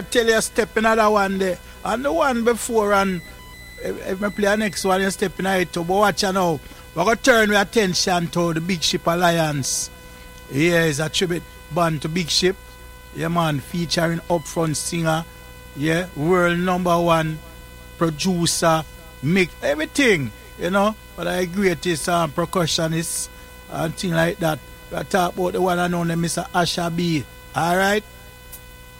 tell you step in another one there. And the one before and if I play the next one, you step in it too. But watch you now. We're going to turn our attention to the Big Ship Alliance. Here is a tribute band to Big Ship. Yeah, man, featuring upfront singer. Yeah, world #1 producer, make everything, you know. But I greatest percussionist and thing like that. We talk about the one and only Mr. Asha B. Alright?